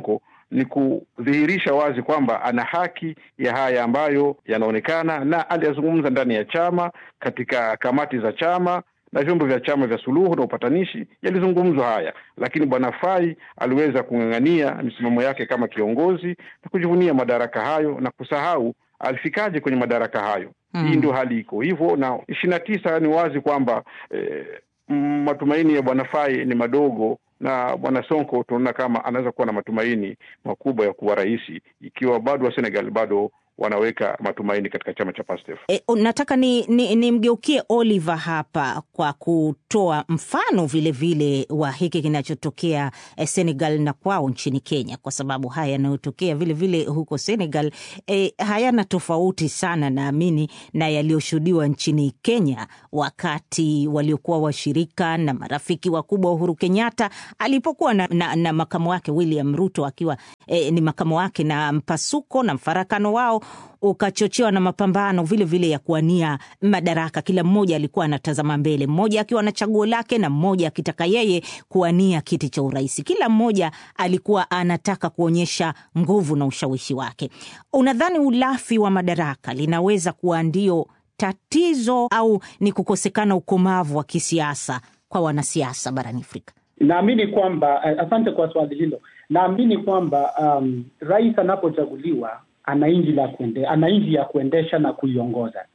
ni kudhihirisha wazi kwamba ana haki ya haya ambayo yanaonekana, na aliyazungumza ndani ya chama, katika kamati za chama na vyombo vya chama vya suluhu na upatanishi yalizungumzwa haya. Lakini bwana Faye aliweza kung'ang'ania misimamo yake kama kiongozi na kujivunia madaraka hayo na kusahau alifikaje kwenye madaraka hayo. Hmm. Hii ndio hali iko hivyo, na ishirini na tisa ni wazi kwamba eh, matumaini ya bwana Faye ni madogo, na bwana Sonko tunaona kama anaweza kuwa na matumaini makubwa ya kuwa rais, ikiwa bado wa Senegal bado wanaweka matumaini katika chama cha PASTEF. E, nataka ni, ni, ni mgeukie Oliver hapa kwa kutoa mfano vile vile wa hiki kinachotokea eh, Senegal na kwao nchini Kenya, kwa sababu haya yanayotokea vile vile huko Senegal eh, hayana tofauti sana naamini na yaliyoshuhudiwa nchini Kenya wakati waliokuwa washirika na marafiki wakubwa Uhuru Kenyatta alipokuwa na, na, na makamu wake William Ruto akiwa eh, ni makamu wake, na mpasuko na mfarakano wao ukachochewa na mapambano vile vile ya kuania madaraka. Kila mmoja alikuwa anatazama mbele, mmoja akiwa na chaguo lake na mmoja akitaka yeye kuania kiti cha urais. Kila mmoja alikuwa anataka kuonyesha nguvu na ushawishi wake. Unadhani ulafi wa madaraka linaweza kuwa ndio tatizo au ni kukosekana ukomavu wa kisiasa kwa wanasiasa barani Afrika? Naamini kwamba, asante kwa swali hilo. Naamini kwamba um, rais anapochaguliwa ana inji la kuende, ana inji ya kuendesha na kuiongoza.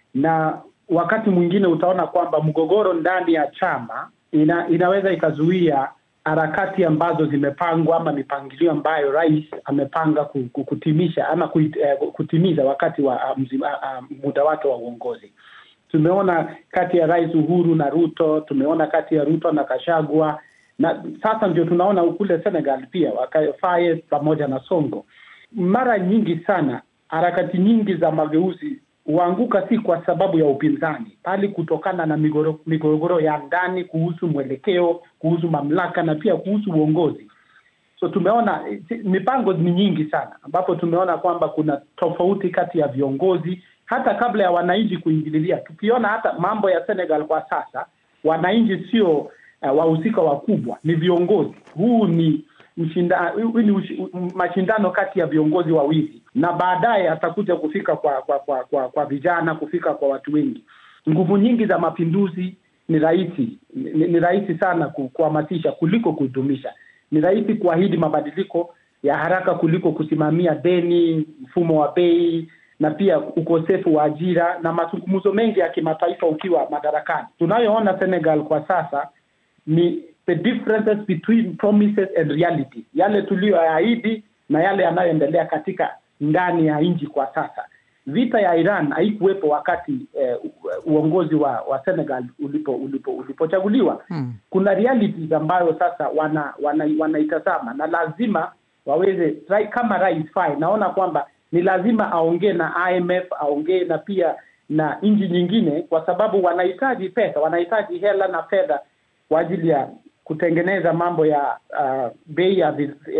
Na wakati mwingine utaona kwamba mgogoro ndani ya chama ina, inaweza ikazuia harakati ambazo zimepangwa ama mipangilio ambayo rais amepanga kutimisha ama kutimiza wakati wa mzima, muda wake wa uongozi. Tumeona kati ya Rais Uhuru na Ruto, tumeona kati ya Ruto na Gachagua, na sasa ndio tunaona kule Senegal pia Faye pamoja na Sonko. Mara nyingi sana harakati nyingi za mageuzi huanguka si kwa sababu ya upinzani, bali kutokana na migogoro, migogoro ya ndani kuhusu mwelekeo, kuhusu mamlaka na pia kuhusu uongozi. So tumeona mipango ni nyingi sana ambapo tumeona kwamba kuna tofauti kati ya viongozi hata kabla ya wananchi kuingililia. Tukiona hata mambo ya Senegal kwa sasa, wananchi sio uh, wahusika wakubwa, ni viongozi. Huu ni mshinda, huu ni mashindano kati ya viongozi wawili, na baadaye atakuja kufika kwa kwa kwa kwa, kwa vijana, kufika kwa watu wengi. Nguvu nyingi za mapinduzi ni rahisi ni, ni rahisi sana kuhamasisha kuliko kudumisha. Ni rahisi kuahidi mabadiliko ya haraka kuliko kusimamia deni, mfumo wa bei na pia ukosefu wa ajira na mazungumzo mengi ya kimataifa ukiwa madarakani. Tunayoona Senegal kwa sasa ni the differences between promises and reality. Yale tuliyoahidi na yale yanayoendelea katika ndani ya nchi kwa sasa. Vita ya Iran haikuwepo wakati eh, uongozi wa, wa Senegal ulipo ulipo ulipochaguliwa. Hmm. Kuna realities ambayo sasa wana wanaitazama wana na lazima waweze kama Rais Faye, naona kwamba ni lazima aongee na I M F, aongee na pia na nchi nyingine, kwa sababu wanahitaji pesa, wanahitaji hela na fedha kwa ajili ya kutengeneza mambo ya uh, bei ya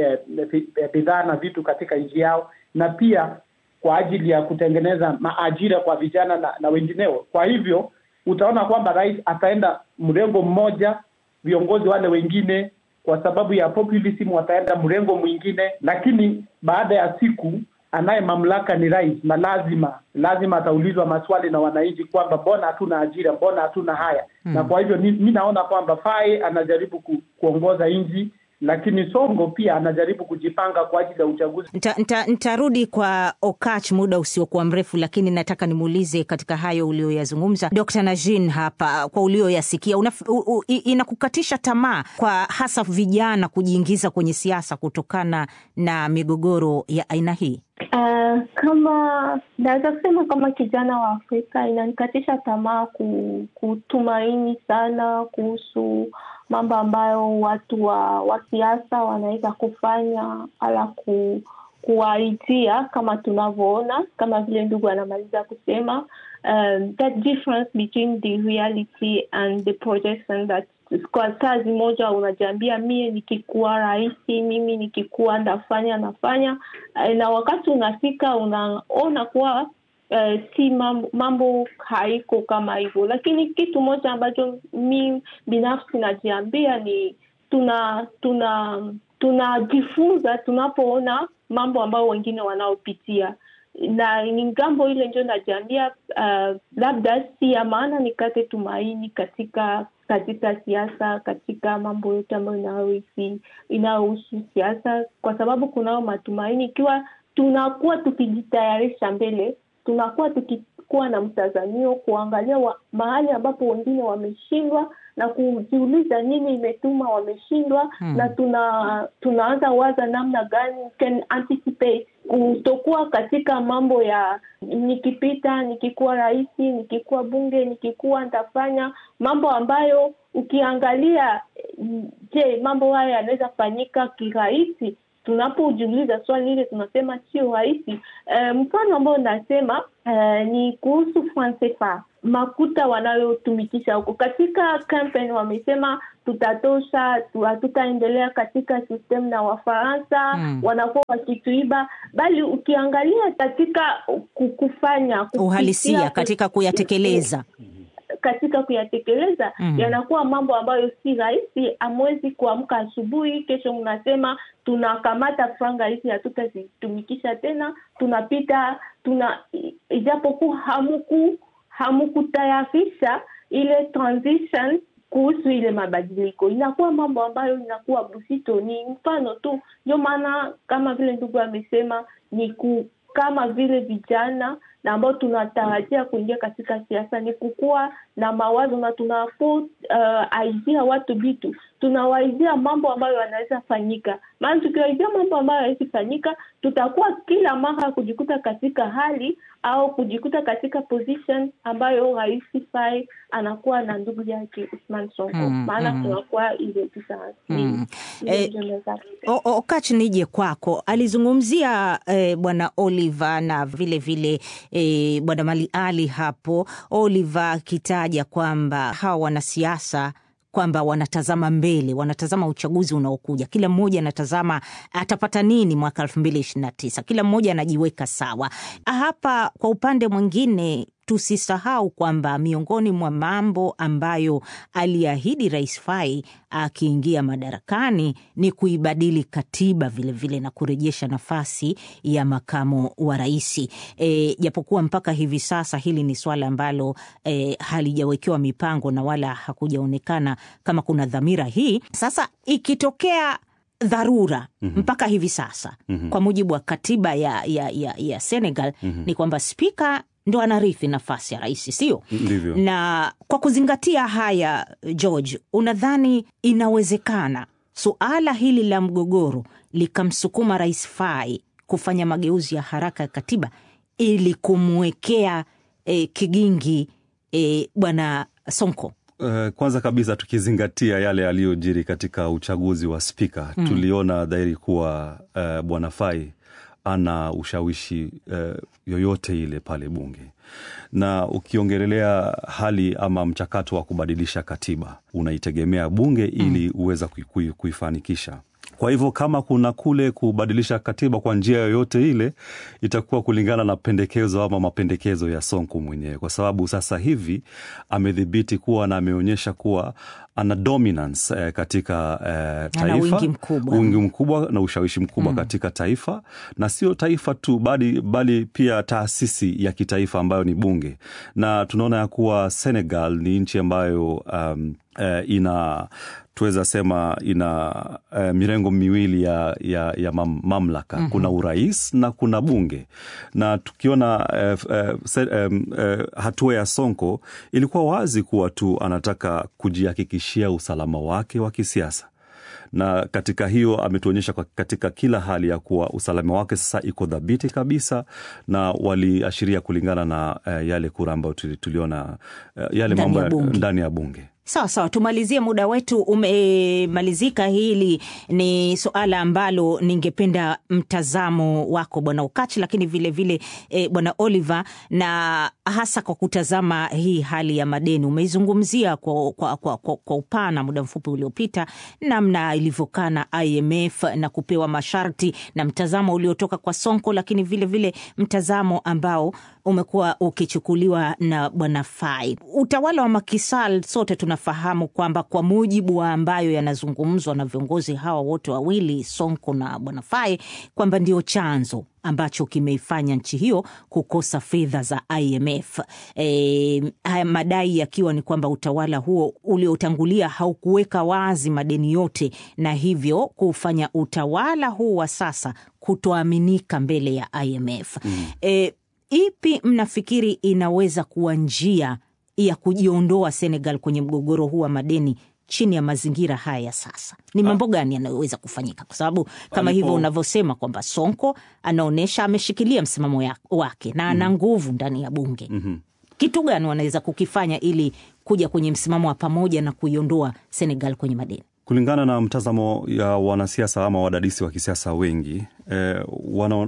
bidhaa na vitu katika nchi yao, na pia kwa ajili ya kutengeneza maajira kwa vijana na, na wengineo. Kwa hivyo utaona kwamba rais ataenda mrengo mmoja, viongozi wale wengine kwa sababu ya populism wataenda mrengo mwingine, lakini baada ya siku anaye mamlaka ni rais, na lazima lazima ataulizwa maswali na wananchi kwamba mbona hatuna ajira, mbona hatuna haya. Hmm. Na kwa hivyo mimi naona kwamba Faye anajaribu ku, kuongoza nchi, lakini Sonko pia anajaribu kujipanga kwa ajili ya uchaguzi. Nitarudi nita kwa Okach muda usiokuwa mrefu, lakini nataka nimuulize katika hayo ulioyazungumza Doctor Najin hapa, kwa ulioyasikia inakukatisha tamaa kwa hasa vijana kujiingiza kwenye siasa kutokana na migogoro ya aina hii? Uh, kama naweza kusema kama kijana wa Afrika inanikatisha tamaa kutumaini sana kuhusu mambo ambayo watu wa, wa siasa wanaweza kufanya ala ku, kuwaitia kama tunavyoona, kama vile ndugu anamaliza kusema, um, that difference between the reality and the projection, that kwa kazi moja unajiambia mimi nikikuwa rais, mimi nikikuwa ndafanya nafanya, na wakati unafika unaona kuwa Uh, si mambo, mambo haiko kama hivyo. Lakini kitu moja ambacho mimi binafsi najiambia ni tuna tuna tunajifunza tunapoona mambo ambayo wengine wanaopitia, na ni ngambo ile ndio najiambia uh, labda si ya maana nikate tumaini katika katika siasa, katika mambo yote ambayo inayohusu inayohusu siasa, kwa sababu kunao matumaini ikiwa tunakuwa tukijitayarisha mbele, tunakuwa tukikuwa na mtazamio kuangalia wa, mahali ambapo wengine wameshindwa na kujiuliza nini imetuma wameshindwa, hmm. na tuna tunaanza waza namna gani can anticipate kutokuwa katika mambo ya nikipita, nikikuwa rais, nikikuwa bunge, nikikuwa nitafanya mambo ambayo ukiangalia, je, mambo haya yanaweza fanyika kirahisi? Tunapojiuliza swali hili tunasema sio rahisi. E, mfano ambao nasema e, ni kuhusu franc C F A, makuta wanayotumikisha huko katika campaign. Wamesema tutatosha, hatutaendelea katika system na Wafaransa hmm. wanakuwa wakituiba, bali ukiangalia katika kufanya uhalisia katika kuyatekeleza katika kuyatekeleza mm. yanakuwa mambo ambayo si rahisi. Amwezi kuamka asubuhi kesho mnasema tunakamata franga hizi hatutazitumikisha tena, tunapita tuna ijapokuwa hamuku hamukutayarisha ile transition kuhusu ile mabadiliko, inakuwa mambo ambayo inakuwa busito. Ni mfano tu, ndio maana kama vile ndugu amesema ni ku, kama vile vijana na ambao tunatarajia kuingia katika siasa ni kukua na mawazo, na tunapo uh, idea watu bitu, tunawaizia mambo ambayo yanaweza fanyika. Maana tukiwaizia mambo ambayo yanaweza fanyika, tutakuwa kila mara kujikuta katika hali au kujikuta katika position ambayo Rais Faye anakuwa na ndugu yake Ousmane Sonko. Mm, maana mm. tunakuwa ile distance. Mm. Eh, Okatch, nije kwako. Alizungumzia eh, Bwana Oliver na vile vile eh, Bwana Mali Ali hapo. Oliver kitaja kwamba hawa wanasiasa kwamba wanatazama mbele, wanatazama uchaguzi unaokuja. Kila mmoja anatazama atapata nini mwaka elfu mbili ishirini na tisa. Kila mmoja anajiweka sawa. Hapa kwa upande mwingine tusisahau kwamba miongoni mwa mambo ambayo aliahidi Rais Faye akiingia madarakani ni kuibadili katiba vile vile na kurejesha nafasi ya makamo wa rais. E, japokuwa mpaka hivi sasa hili ni swala ambalo e, halijawekewa mipango na wala hakujaonekana kama kuna dhamira hii. Sasa ikitokea dharura mm-hmm. mpaka hivi sasa mm-hmm. kwa mujibu wa katiba ya, ya, ya, ya Senegal mm-hmm. ni kwamba spika ndo anarithi nafasi ya rais, sio? Ndivyo. Na kwa kuzingatia haya, George, unadhani inawezekana suala hili la mgogoro likamsukuma Rais Faye kufanya mageuzi ya haraka ya katiba ili kumwekea eh, kigingi eh, Bwana Sonko? Uh, kwanza kabisa tukizingatia yale yaliyojiri katika uchaguzi wa spika, hmm. tuliona dhahiri kuwa uh, Bwana Faye ana ushawishi uh, yoyote ile pale bunge. Na ukiongelelea hali ama mchakato wa kubadilisha katiba, unaitegemea bunge ili uweza kuifanikisha. Kwa hivyo kama kuna kule kubadilisha katiba kwa njia yoyote ile, itakuwa kulingana na pendekezo ama mapendekezo ya Sonko mwenyewe, kwa sababu sasa hivi amedhibiti kuwa na ameonyesha kuwa ana dominance eh, katika eh, taifa, wingi mkubwa. wingi mkubwa na ushawishi mkubwa mm. katika taifa, na sio taifa tu bali, bali pia taasisi ya kitaifa ambayo ni bunge. Na tunaona ya kuwa Senegal ni nchi ambayo um, eh, ina tuweza sema ina uh, mirengo miwili ya, ya, ya mam, mamlaka. Mm-hmm. Kuna urais na kuna bunge. Na tukiona uh, uh, se, um, uh, hatua ya Sonko, ilikuwa wazi kuwa tu anataka kujihakikishia usalama wake wa kisiasa. Na katika hiyo ametuonyesha katika kila hali ya kuwa usalama wake sasa iko dhabiti kabisa, na waliashiria kulingana na uh, yale kura ambayo tuliona uh, yale mambo ndani ya bunge. Sawa sawa, tumalizie, muda wetu umemalizika. Hili ni suala ambalo ningependa mtazamo wako Bwana Okatch, lakini vile vile e, Bwana Oliver, na hasa kwa kutazama hii hali ya madeni. Umeizungumzia kwa, kwa, kwa, kwa, kwa upana muda mfupi uliopita, namna ilivyokaa na I M F na kupewa masharti, na mtazamo uliotoka kwa Sonko, lakini vile vile mtazamo ambao umekuwa ukichukuliwa na Bwana Faye. Utawala wa Macky Sall sote tunafahamu kwamba kwa mujibu wa ambayo yanazungumzwa na viongozi hawa wote wawili, Sonko na Bwana Faye, kwamba ndio chanzo ambacho kimeifanya nchi hiyo kukosa fedha za I M F. E, haya madai yakiwa ni kwamba utawala huo uliotangulia haukuweka wazi madeni yote, na hivyo kufanya utawala huu wa sasa kutoaminika mbele ya I M F. Mm. E, ipi mnafikiri inaweza kuwa njia ya kujiondoa Senegal kwenye mgogoro huu wa madeni chini ya mazingira haya sasa? Ni mambo gani yanayoweza kufanyika? Kwa sababu kama Alipo... hivyo unavyosema kwamba Sonko anaonesha ameshikilia msimamo ya, wake na ana nguvu mm. ndani ya bunge. Mm-hmm. Kitu gani wanaweza kukifanya ili kuja kwenye msimamo wa pamoja na kuiondoa Senegal kwenye madeni? Kulingana na mtazamo ya wanasiasa ama wadadisi wa kisiasa wengi, eh, wana,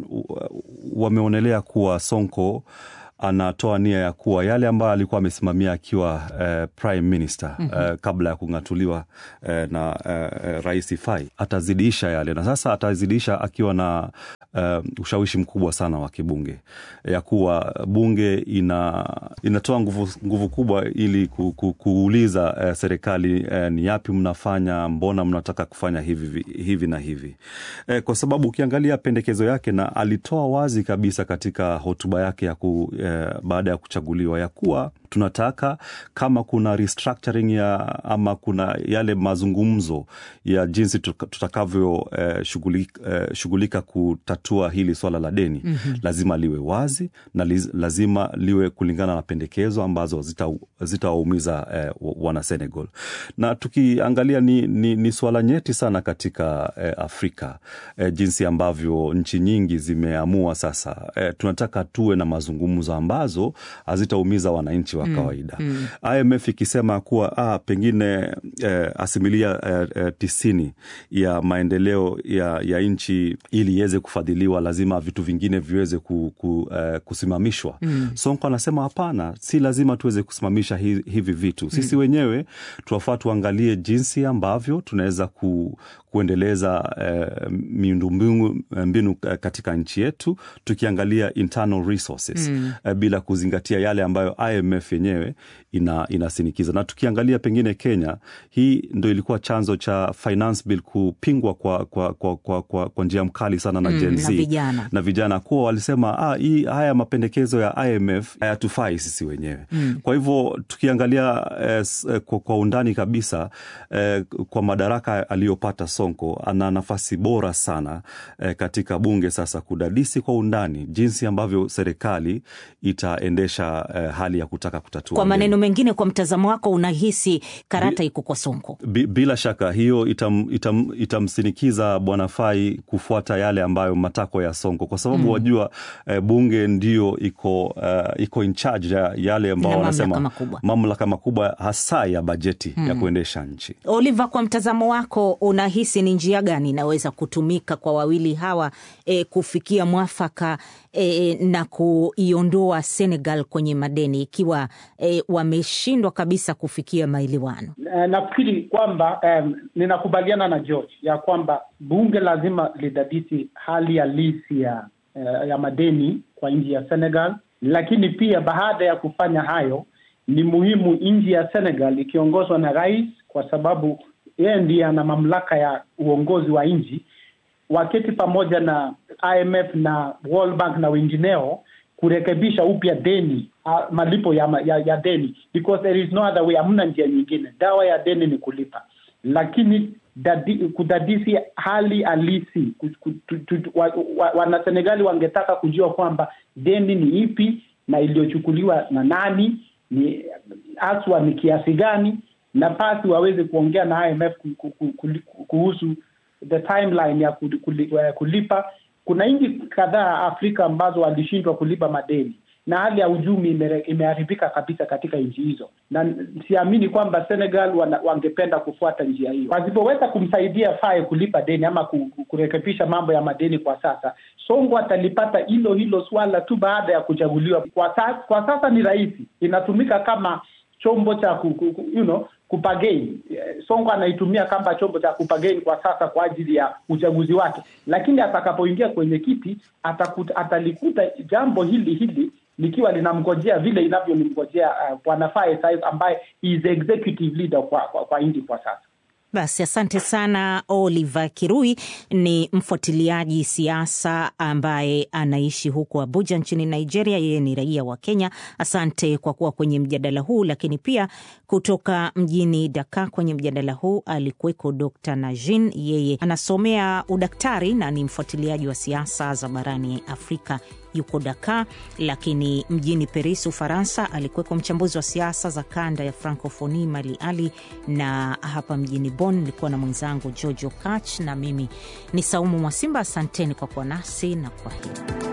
wameonelea kuwa Sonko anatoa nia ya kuwa yale ambayo alikuwa amesimamia akiwa uh, prime minister uh, kabla ya kungatuliwa uh, na uh, Rais Faye, atazidisha yale, na sasa atazidisha akiwa na uh, ushawishi mkubwa sana wa kibunge, ya kuwa bunge ina inatoa nguvu nguvu kubwa ili ku, ku, kuuliza uh, serikali uh, ni yapi mnafanya, mbona mnataka kufanya hivi hivi na hivi. Uh, kwa sababu ukiangalia pendekezo yake, na alitoa wazi kabisa katika hotuba yake ya ku baada ya kuchaguliwa, ya kuwa tunataka kama kuna restructuring ya ama kuna yale mazungumzo ya jinsi tutakavyo eh, shughulika, eh, shughulika kutatua hili swala la deni, mm-hmm. lazima liwe wazi na liz, lazima liwe kulingana na pendekezo ambazo zitawaumiza zita eh, wana Senegal. Na tukiangalia ni, ni, ni swala nyeti sana katika eh, Afrika, eh, jinsi ambavyo nchi nyingi zimeamua sasa eh, tunataka tuwe na mazungumzo ambazo hazitaumiza wananchi wa kawaida. Mm, mm. I M F ikisema kuwa ah, pengine eh, asimilia eh, eh, tisini ya maendeleo ya, ya nchi ili iweze kufadhiliwa lazima vitu vingine viweze ku, ku, eh, kusimamishwa. Mm. Sonko anasema hapana, si lazima tuweze kusimamisha hi, hivi vitu. Sisi mm. wenyewe tuwafaa tuangalie jinsi ambavyo tunaweza ku, kuendeleza eh, miundombinu mbinu katika nchi yetu, tukiangalia internal resources mm. eh, bila kuzingatia yale ambayo I M F yenyewe ina inasinikiza. Na tukiangalia pengine Kenya, hii ndio ilikuwa chanzo cha finance bill kupingwa kwa kwa kwa kwa, kwa, kwa njia mkali sana na mm, Gen Z na vijana. Na vijana kwa walisema ah hii haya mapendekezo ya I M F hayatufai sisi wenyewe. Mm. Kwa hivyo tukiangalia eh, kwa, kwa undani kabisa eh, kwa madaraka aliyopata Sonko, ana nafasi bora sana eh, katika bunge sasa kudadisi kwa undani jinsi ambavyo serikali itaendesha eh, hali ya kutaka kutatua. Kwa maneno mengine, kwa mtazamo wako unahisi karata iko kwa Sonko? Bila shaka hiyo itam, itam, itamsinikiza Bwana Faye kufuata yale ambayo matako ya Sonko, kwa sababu mm. wajua eh, bunge ndio iko uh, iko in charge ya yale ambao wanasema mamlaka makubwa hasa ya bajeti mm. ya kuendesha nchi. Oliver, kwa mtazamo wako unahisi ni njia gani inaweza kutumika kwa wawili hawa eh, kufikia mwafaka eh, na kuiondoa Senegal kwenye madeni ikiwa eh, wameshindwa kabisa kufikia maelewano? Nafikiri kwamba um, ninakubaliana na George ya kwamba bunge lazima lidadisi hali halisi ya uh, ya madeni kwa nchi ya Senegal, lakini pia baada ya kufanya hayo ni muhimu nchi ya Senegal ikiongozwa na rais, kwa sababu yeye ndiye ana mamlaka ya uongozi wa nchi, waketi pamoja na I M F na World Bank na wengineo kurekebisha upya deni, uh, malipo ya, ya, ya deni, because there is no other way. Hamna njia nyingine, dawa ya deni ni kulipa. Lakini dadi, kudadisi hali halisi, wana Senegali wangetaka kujua kwamba deni ni ipi na iliyochukuliwa na nani, ni aswa ni kiasi gani, na pasi waweze kuongea na I M F kuhusu the timeline ya kulipa. Kuna nchi kadhaa Afrika ambazo walishindwa kulipa madeni na hali ya uchumi imeharibika kabisa katika nchi hizo, na siamini kwamba Senegal wana, wangependa kufuata njia hiyo. Wasipoweza kumsaidia Faye kulipa deni ama kurekebisha mambo ya madeni kwa sasa, Sonko atalipata hilo hilo swala tu baada ya kuchaguliwa. Kwa sasa, kwa sasa ni rahisi, inatumika kama chombo cha ku, ku, you know, kupageni. Sonko anaitumia kama chombo cha kupageni kwa sasa kwa ajili ya uchaguzi wake, lakini atakapoingia kwenye kiti atakuta, atalikuta jambo hili hili likiwa linamgojea vile inavyomgojea uh, Bwana Faye Saiz ambaye is executive leader kwa, kwa, kwa India kwa sasa. Basi asante sana. Oliver Kirui ni mfuatiliaji siasa ambaye anaishi huko Abuja nchini Nigeria. Yeye ni raia wa Kenya. Asante kwa kuwa kwenye mjadala huu, lakini pia kutoka mjini Dakar kwenye mjadala huu alikuweko Doctor Najin. Yeye anasomea udaktari na ni mfuatiliaji wa siasa za barani Afrika, yuko Dakar. Lakini mjini Paris, Ufaransa, alikuweko mchambuzi wa siasa za kanda ya Francophonie Mali Ali, na hapa mjini Bonn nilikuwa na mwenzangu Jojo Kach, na mimi ni Saumu Mwasimba. Asanteni kwa kuwa nasi na kwa heri.